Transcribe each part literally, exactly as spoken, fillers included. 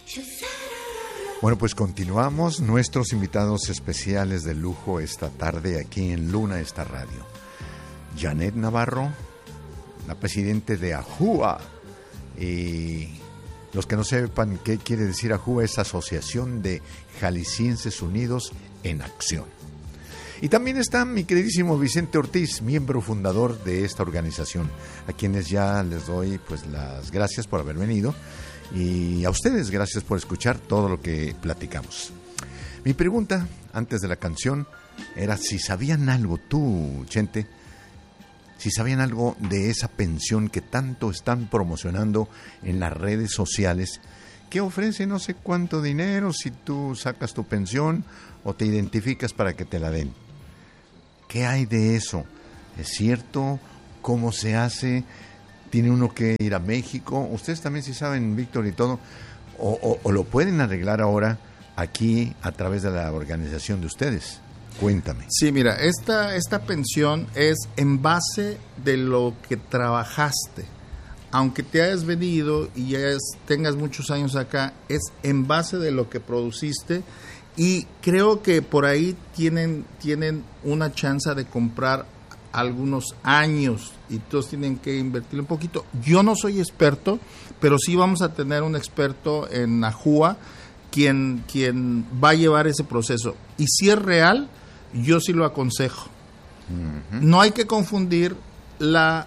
Bueno, pues continuamos nuestros invitados especiales de lujo esta tarde aquí en Luna Esta Radio. Janet Navarro, la presidente de AJUA, y los que no sepan qué quiere decir AJUA es Asociación de Jaliscienses Unidos en Acción. Y también está mi queridísimo Vicente Ortiz, miembro fundador de esta organización, a quienes ya les doy pues las gracias por haber venido. Y a ustedes, gracias por escuchar todo lo que platicamos. Mi pregunta, antes de la canción, era si sabían algo, tú, Chente, si sabían algo de esa pensión que tanto están promocionando en las redes sociales, que ofrece no sé cuánto dinero si tú sacas tu pensión o te identificas para que te la den. ¿Qué hay de eso? ¿Es cierto? ¿Cómo se hace? ¿Tiene uno que ir a México? Ustedes también sí saben, Víctor y todo, o, o, o lo pueden arreglar ahora aquí a través de la organización de ustedes. Cuéntame. Sí, mira, esta, esta pensión es en base de lo que trabajaste. Aunque te hayas venido y ya es, tengas muchos años acá, es en base de lo que produciste, y creo que por ahí tienen, tienen una chance de comprar algunos años y todos tienen que invertir un poquito. Yo no soy experto, pero sí vamos a tener un experto en AJUA quien, quien va a llevar ese proceso. Y si es real, yo sí lo aconsejo. Uh-huh. No hay que confundir la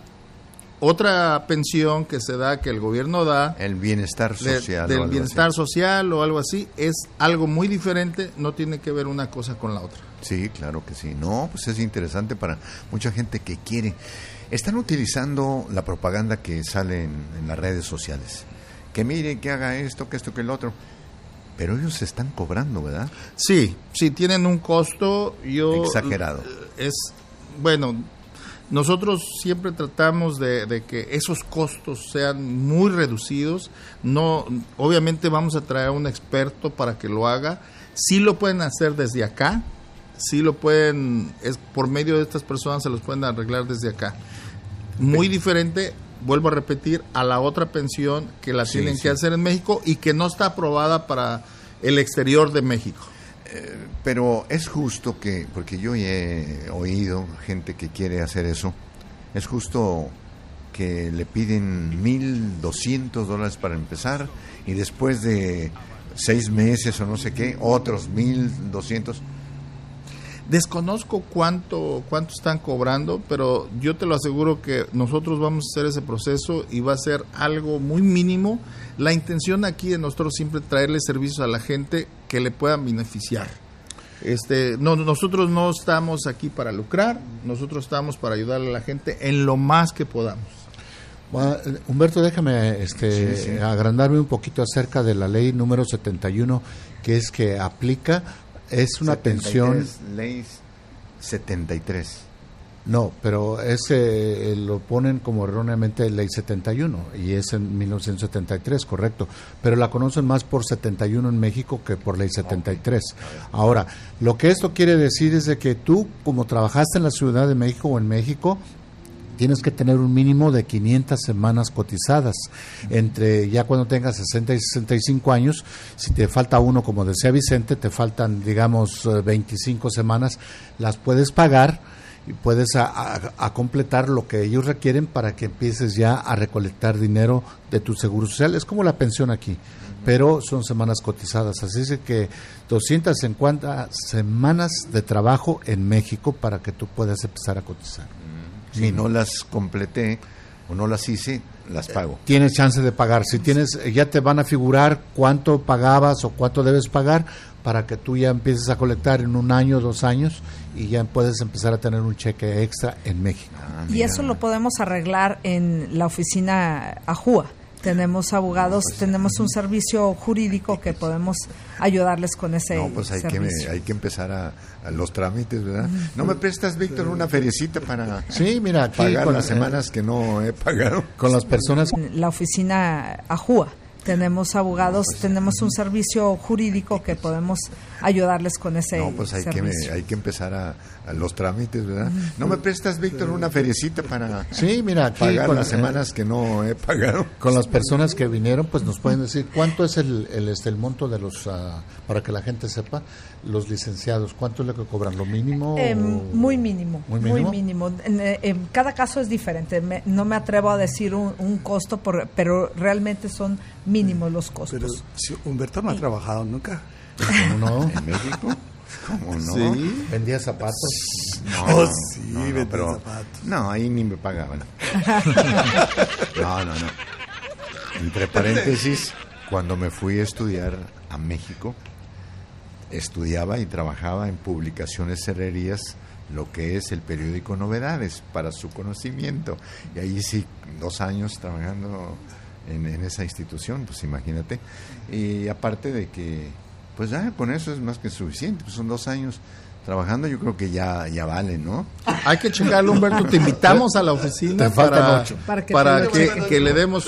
otra pensión que se da, que el gobierno da, el bienestar social, de, del bienestar así. social o algo así, es algo muy diferente, no tiene que ver una cosa con la otra. Sí, claro que sí. No, pues es interesante para mucha gente que quiere. Están utilizando la propaganda que sale en, en las redes sociales. Que mire, que haga esto, que esto, que el otro. Pero ellos se están cobrando, ¿verdad? Sí, sí, tienen un costo. Yo, exagerado. Es, bueno, nosotros siempre tratamos de, de que esos costos sean muy reducidos. No, obviamente vamos a traer a un experto para que lo haga. Sí lo pueden hacer desde acá. Sí lo pueden, es por medio de estas personas se los pueden arreglar desde acá. Muy diferente, vuelvo a repetir, a la otra pensión que la sí, tienen sí. que hacer en México y que no está aprobada para el exterior de México. Eh, pero es justo que, porque yo he oído gente que quiere hacer eso, es justo que le piden mil doscientos dólares para empezar y después de seis meses o no sé qué, otros mil doscientos. Desconozco cuánto cuánto están cobrando, pero yo te lo aseguro que nosotros vamos a hacer ese proceso y va a ser algo muy mínimo. La intención aquí de nosotros siempre traerle servicios a la gente que le puedan beneficiar. Este, no, nosotros no estamos aquí para lucrar, nosotros estamos para ayudarle a la gente en lo más que podamos. Bueno, Humberto, déjame este, sí, sí. agrandarme un poquito acerca de la ley número setenta y uno, que es que aplica. Es una setenta y tres, pensión... Ley setenta y tres. No, pero ese lo ponen como erróneamente Ley setenta y uno y es en mil novecientos setenta y tres, correcto. Pero la conocen más por setenta y uno en México que por Ley setenta y tres. Ahora, lo que esto quiere decir es de que tú, como trabajaste en la Ciudad de México o en México, tienes que tener un mínimo de quinientas semanas cotizadas. Entre ya cuando tengas sesenta y sesenta y cinco años, si te falta uno, como decía Vicente, te faltan, digamos, veinticinco semanas, las puedes pagar y puedes a, a, a completar lo que ellos requieren para que empieces ya a recolectar dinero de tu seguro social. Es como la pensión aquí, pero son semanas cotizadas. Así es que doscientas cincuenta semanas de trabajo en México para que tú puedas empezar a cotizar. Si no las completé o no las hice, las pago. Tienes chance de pagar. Si tienes, ya te van a figurar cuánto pagabas o cuánto debes pagar para que tú ya empieces a colectar en un año, dos años y ya puedes empezar a tener un cheque extra en México. Ah, y eso lo podemos arreglar en la oficina AJUA. Tenemos abogados, pues, tenemos un servicio jurídico que podemos ayudarles con ese no, pues hay servicio. Que, hay que empezar a, a los trámites, ¿verdad? ¿No me prestas, Víctor, una feriecita para sí, mira, aquí pagar con las semanas que no he pagado? Con las personas... En la oficina AJUA tenemos abogados, tenemos un servicio jurídico que podemos ayudarles con ese No, pues hay que, servicio. hay que empezar a, a los trámites, ¿verdad? ¿No me prestas, Víctor, una feriecita para Sí, mira, aquí pagar con las eh, semanas que no he pagado? Con las personas que vinieron, pues nos pueden decir cuánto es el, el, este, el monto de los, uh, para que la gente sepa, los licenciados, cuánto es lo que cobran, lo mínimo. Eh, o... muy mínimo, muy muy mínimo. mínimo. En, en cada caso es diferente. Me, no me atrevo a decir un, un costo, por, pero realmente son mínimos los costos. Pero si Humberto no ha trabajado nunca. ¿Cómo no? ¿En México? ¿Cómo no? Sí. Vendía zapatos. No, Oh, no, sí, no, no, vendía pero zapatos. no, ahí ni me pagaban. No, no, no. Entre paréntesis, cuando me fui a estudiar a México, estudiaba y trabajaba en Publicaciones Herrerías, lo que es el periódico Novedades, para su conocimiento. Y ahí sí, dos años trabajando en, en esa institución, pues imagínate. Y aparte de que, pues ya con eso es más que suficiente, pues son dos años trabajando, yo creo que ya, ya vale, ¿no? Hay que checarlo, Humberto. Te invitamos a la oficina Te faltan para, ocho. Para que para te lo que, chequen. que le demos